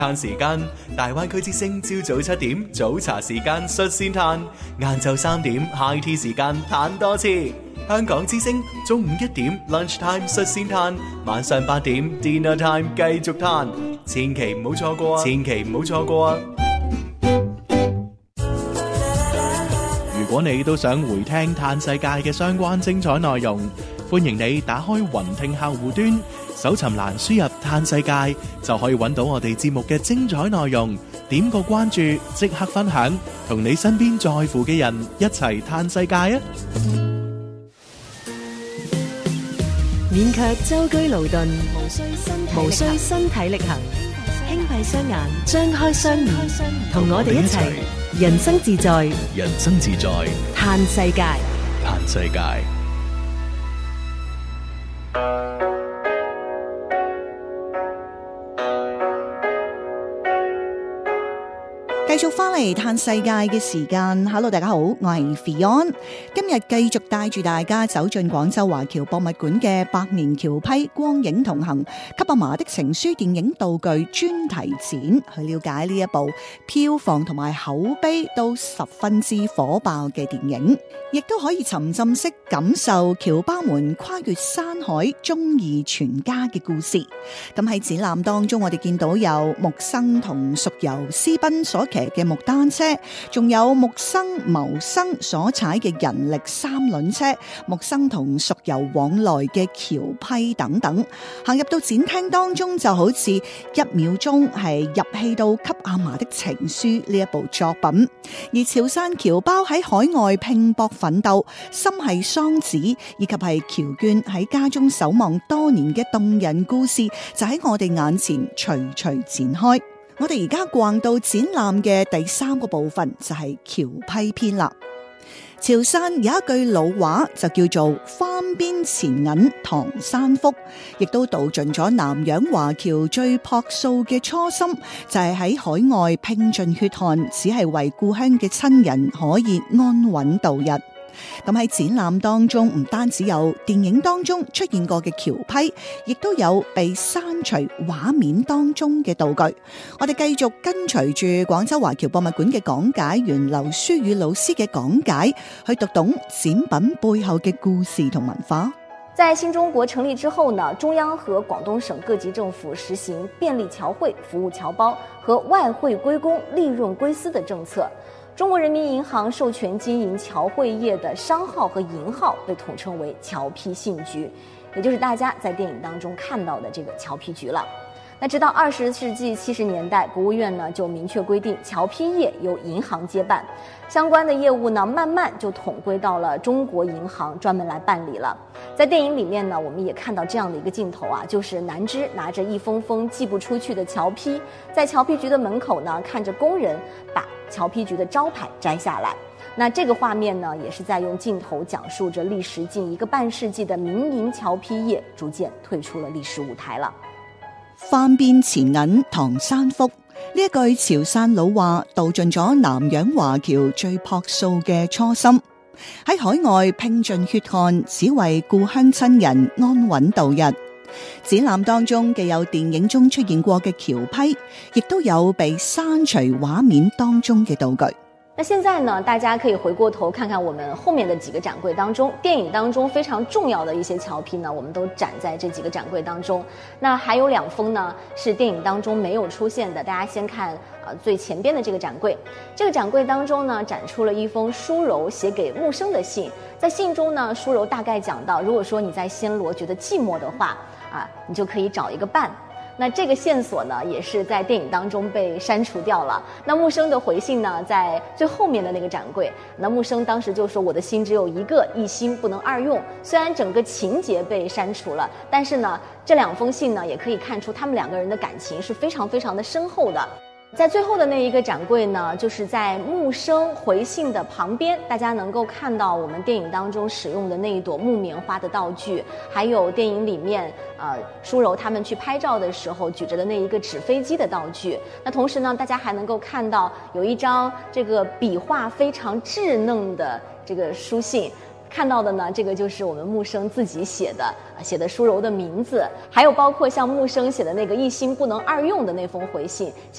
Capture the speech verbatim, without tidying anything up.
嘆時間，大灣區之聲朝早七點早茶時間率先嘆，晏晝三點 high tea 時間嘆多次。香港之聲中午一點 lunch time 率先嘆，晚上八點 dinner time 繼續嘆，千祈唔好錯過啊！千祈唔好錯過啊！如果你都想回聽嘆世界嘅相關精彩內容，歡迎你打開雲聽客戶端，搜尋欄輸入嘆世界，就可以揾到我哋節目嘅精彩內容。點個關注，即刻分享，同你身邊在乎嘅人一齊嘆世界啊！ 免卻舟車勞頓，無需身體力行，輕閉雙眼，張開雙耳，同我哋一齊人生自在， 人生自在， 嘆世界， 嘆世界。 繼續翻嚟嘆世界嘅時間 ，Hello 大家好，我係 Fion， 今日繼續帶住大家走進廣州華僑博物館嘅百年橋批光影同行給阿嫲的情書電影道具專題展，去了解呢一部票房同埋口碑都十分之火爆嘅電影，亦都可以沉浸式感受僑胞們跨越山海忠義全家嘅故事。咁喺展覽當中，我哋見到有木生同淑由私奔所騎嘅木單車，仲有木生謀生所踩嘅人力三輪車，木生同淑由往來嘅橋批等等。行入到展廳當中，就好似一秒鐘係入戲到給阿嫲的情書呢一部作品。而潮汕僑胞喺海外拼搏奮鬥，心繫桑梓，以及係僑眷喺家中守望多年嘅動人故事，就喺我哋眼前徐徐展開。我哋而家逛到展覽嘅第三個部分，就係橋批篇啦。潮汕有一句老話就叫做番邊錢銀唐山福，亦都道盡咗南洋華僑最樸素嘅初心，就係喺海外拼盡血汗，只係為故鄉嘅親人可以安穩度日。咁喺展覽當中，唔單止有電影當中出現過嘅橋批，亦都有被刪除畫面當中嘅道具。我哋繼續跟隨住廣州華僑博物館嘅講解員劉書宇老師嘅講解，去讀懂展品背後嘅故事同文化。 在新中國成立之後呢，中央和廣東省各級政府實行便利僑匯、服務僑胞和外匯歸公、利潤歸私的政策。中國人民銀行授權經營僑匯業的商號和銀號被統稱為僑批信局，也就是大家在電影當中看到的這個僑批局了。那直到二十世紀七十年代，國務院呢就明確規定僑批業由銀行接辦，相關的業務呢慢慢就統歸到了中國銀行專門來辦理了。在電影裡面呢，我們也看到這樣的一個鏡頭啊，就是南芝拿着一封封寄不出去的僑批，在僑批局的門口呢，看着工人把僑批局的招牌摘下來。那這個畫面呢，也是在用鏡頭講述着歷時近一個半世紀的民營僑批業逐漸退出了歷史舞台了。 番邊錢銀唐山福，呢一句潮汕老話道盡咗南洋華僑最樸素嘅初心，喺海外拼盡血汗，只為故鄉親人安穩度日。展覽當中既有電影中出現過嘅橋批，亦都有被刪除畫面當中嘅道具。 那現在呢，大家可以回過頭看看我們後面的幾個展櫃當中，電影當中非常重要的一些僑批呢，我們都展在這幾個展櫃當中。那還有兩封呢，是電影當中沒有出現的。大家先看呃最前邊的這個展櫃，這個展櫃當中呢，展出了一封舒柔寫給木生的信。在信中呢，舒柔大概講到，如果說你在暹羅覺得寂寞的話，啊，你就可以找一個伴。那這個線索呢，也是在電影當中被刪除掉了。那木生的回信呢，在最後面的那個展櫃，那木生當時就說：“我的心只有一個，一心不能二用。”雖然整個情節被刪除了，但是呢，這兩封信呢，也可以看出他們兩個人的感情是非常非常的深厚的。在最後的那一個展櫃呢，就是在木生回信的旁邊，大家能夠看到我們電影當中使用的那一朵木棉花的道具，還有電影裡面呃舒柔他們去拍照的時候舉着的那一個紙飛機的道具。那同時呢，大家還能夠看到有一張這個筆畫非常稚嫩的這個書信。看到的呢，這個就是我們木生自己寫的，寫的舒柔的名字，還有包括像木生寫的那個一心不能二用的那封回信。